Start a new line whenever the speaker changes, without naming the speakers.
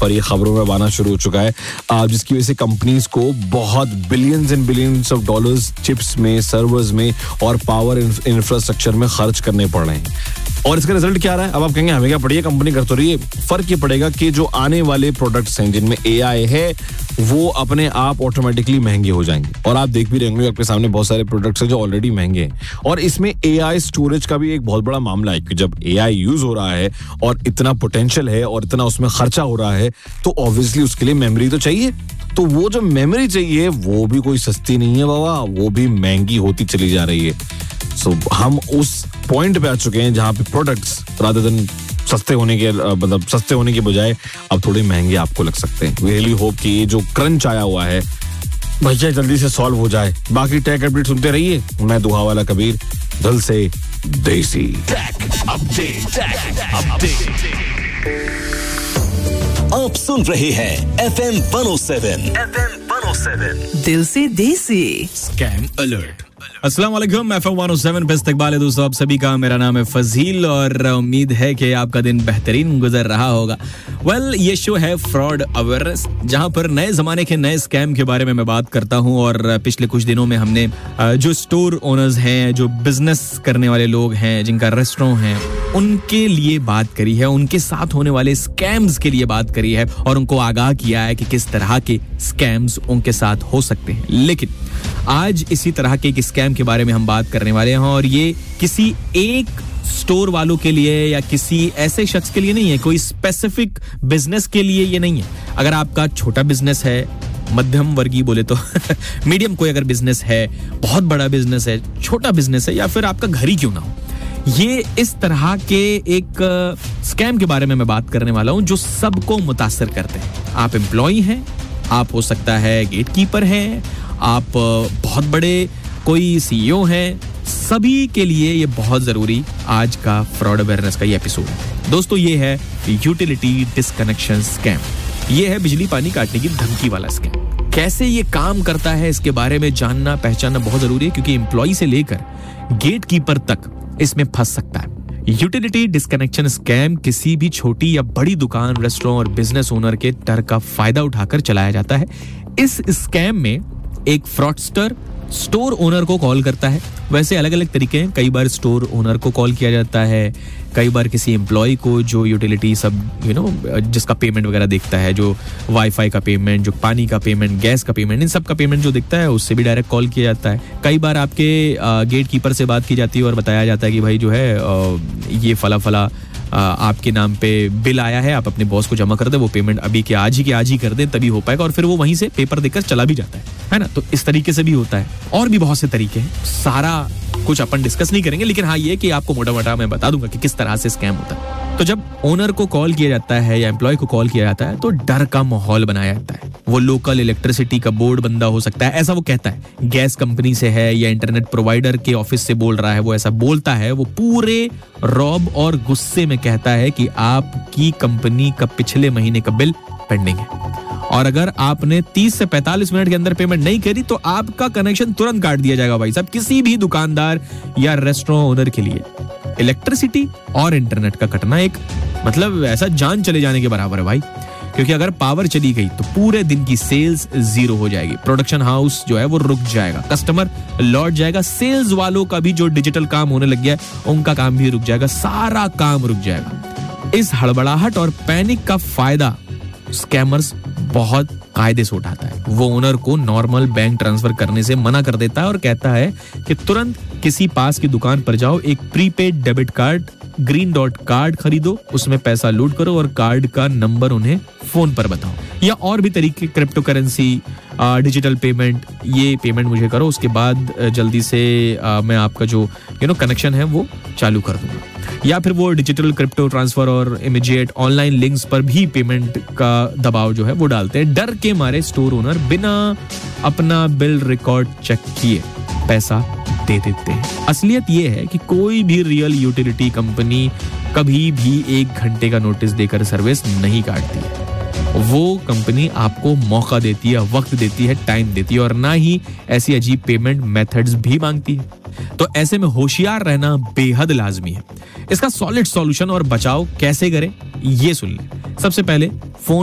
और ये खबरों में आना शुरू हो चुका है, जिसकी वजह से कंपनीज को बहुत billions and billions of dollars chips में, सर्वर्स में और पावर इंफ्रास्ट्रक्चर में खर्च करने पड़ रहे हैं। और इसका रिजल्ट क्या रहा है? अब आप कहेंगे हमें क्या पड़ी है, कंपनी कर तो रही है। फर्क ये पड़ेगा कि जो आने वाले प्रोडक्ट्स हैं जिनमें एआई है वो अपने आप ऑटोमेटिकली महंगे हो जाएंगे। और आप देख भी रहे होंगे आपके सामने बहुत सारे प्रोडक्ट्स हैं जो ऑलरेडी महंगे हैं। और इसमें एआई स्टोरेज का भी एक बहुत बड़ा मामला है कि जब एआई यूज हो रहा है और इतना पोटेंशियल है और इतना उसमें खर्चा हो रहा है तो ऑब्वियसली उसके लिए मेमोरी तो चाहिए। तो वो जो मेमोरी चाहिए वो भी कोई सस्ती नहीं है बाबा, वो भी महंगी होती चली जा रही है। सो हम उस पॉइंट पे आ चुके हैं जहां पे प्रोडक्ट्स रादर देन सस्ते होने के बजाय अब थोड़े महंगे आपको लग सकते हैं। वी रियली होप कि ये जो क्रंच आया हुआ है भैया जल्दी से सॉल्व हो जाए। बाकी टेक अपडेट सुनते रहिए। मैं दुहा वाला कबीर, दिल से देसी।
आप सुन रहे हैं FM 107
दिल से देसी
स्कैम अलर्ट। अस्सलाम वालेकुम, FM 107 पे इस्तकबाल है दोस्तों आप सभी का। मेरा नाम है फजील और उम्मीद है कि आपका दिन बेहतरीन गुजर रहा होगा। ये शो है फ्रॉड अवेयरनेस, जहां पर नए जमाने के नए स्कैम के बारे में मैं बात करता हूं। और पिछले कुछ दिनों में हमने जो स्टोर ओनर्स हैं, जो बिजनेस करने वाले लोग हैं, जिनका रेस्टोरेंट है, उनके लिए बात करी है, उनके साथ होने वाले स्कैम्स के लिए बात करी है और उनको आगाह किया है कि किस तरह के स्कैम्स उनके साथ हो सकते हैं। लेकिन आज इसी तरह के एक स्कैम के बारे में हम बात करने वाले हैं और ये किसी एक स्टोर वालों के लिए या किसी ऐसे शख्स के लिए नहीं है, कोई स्पेसिफिक बिजनेस के लिए ये नहीं है। अगर आपका छोटा बिजनेस है, मध्यम वर्गीय बोले तो मीडियम कोई अगर बिजनेस है, बहुत बड़ा बिजनेस है, छोटा बिजनेस है या फिर आपका घर ही क्यों ना हो, ये इस तरह के एक स्कैम के बारे में मैं बात करने वाला हूं जो सबको मुतासिर करते हैं। आप एम्प्लॉई हैं, आप हो सकता है गेटकीपर हैं, आप बहुत बड़े कोई सीईओ हैं, सभी के लिए ये बहुत जरूरी आज का फ्रॉड अवेयरनेस का ये एपिसोड है। दोस्तों ये है यूटिलिटी डिस्कनेक्शन स्कैम। ये है बिजली पानी काटने की धमकी वाला स्कैम। कैसे ये काम करता है इसके बारे में जानना पहचानना बहुत जरूरी है, क्योंकि एम्प्लॉय से लेकर गेटकीपर तक इसमें फंस सकता है। यूटिलिटी डिस्कनेक्शन स्कैम किसी भी छोटी या बड़ी दुकान, रेस्टोरेंट और बिजनेस ओनर के डर का फायदा उठाकर चलाया जाता है। इस स्कैम में एक फ्रॉडस्टर स्टोर ओनर को कॉल करता है। वैसे अलग अलग तरीके हैं, कई बार स्टोर ओनर को कॉल किया जाता है, कई बार किसी एम्प्लॉय को जो यूटिलिटी सब जिसका पेमेंट वगैरह देखता है, जो वाईफाई का पेमेंट, जो पानी का पेमेंट, गैस का पेमेंट, इन सब का पेमेंट जो दिखता है उससे भी डायरेक्ट कॉल किया जाता है। कई बार आपके गेट कीपर से बात की जाती है और बताया जाता है कि भाई जो है ये फला आपके नाम पे बिल आया है, आप अपने बॉस को जमा कर दे, वो पेमेंट अभी के आज ही कर दे तभी हो पाएगा। और फिर वो वहीं से पेपर देकर चला भी जाता है ना। तो इस तरीके से भी होता है और भी बहुत से तरीके हैं, सारा कुछ अपन डिस्कस नहीं करेंगे, लेकिन हाँ ये कि आपको मोटा मोटा मैं बता दूंगा कि किस तरह से स्कैम होता है। तो जब ओनर को कॉल किया जाता है या एम्प्लॉय को कॉल किया जाता है तो डर का माहौल बनाया जाता है। वो लोकल इलेक्ट्रिसिटी का बोर्ड बंदा हो सकता है, ऐसा वो कहता है, गैस कंपनी से है या इंटरनेट प्रोवाइडर के ऑफिस से बोल रहा है, वो ऐसा बोलता है। वो पूरे रौब और गुस्से में कहता है कि आपकी कंपनी का पिछले महीने का बिल पेंडिंग है और अगर आपने 30 से 45 मिनट के अंदर पेमेंट नहीं करी तो आपका कनेक्शन तुरंत काट दिया जाएगा। भाई साहब, किसी भी दुकानदार या रेस्टोरेंट ओनर के लिए इलेक्ट्रिसिटी और इंटरनेट का कटना एक मतलब ऐसा जान चले जाने के बराबर है भाई, क्योंकि अगर पावर चली गई तो पूरे दिन की सेल्स जीरो हो जाएगी, प्रोडक्शन हाउस जो है वो रुक जाएगा, कस्टमर लौट जाएगा, सेल्स वालों का भी जो डिजिटल काम होने लग गया है उनका काम भी रुक जाएगा, सारा काम रुक जाएगा। इस हड़बड़ाहट और पैनिक का फायदा स्कैमर्स बहुत कायदे से उठाता है। वो ओनर को नॉर्मल बैंक ट्रांसफर करने से मना कर देता है और कहता है कि तुरंत किसी पास की दुकान पर जाओ, एक prepaid debit card, green dot card खरीदो, उसमें पैसा लोड करो और कार्ड का नंबर उन्हें फोन पर बताओ। या और भी तरीके, क्रिप्टो करेंसी, डिजिटल पेमेंट, ये पेमेंट मुझे करो, उसके बाद जल्दी से मैं आपका जो कनेक्शन है वो चालू कर दूंगा। या फिर वो डिजिटल क्रिप्टो ट्रांसफर और इमीडिएट ऑनलाइन लिंक्स पर भी पेमेंट का दबाव जो है वो डालते हैं। डर के मारे स्टोर ओनर बिना अपना बिल रिकॉर्ड चेक किए पैसा दे देते हैं। असलियत ये है कि कोई भी रियल यूटिलिटी कंपनी कभी भी 1 घंटे का नोटिस देकर सर्विस नहीं काटती है। वो कंपनी आपको मौका देती है, वक्त देती है, टाइम देती है और ना ही ऐसी अजीब पेमेंट मेथड्स भी मांगती है। तो ऐसे में होशियार रहना बेहद लाजमी है। इसका सॉलिड सॉल्यूशन और बचाव कैसे करें ये सुन लें। सबसे पहले फोन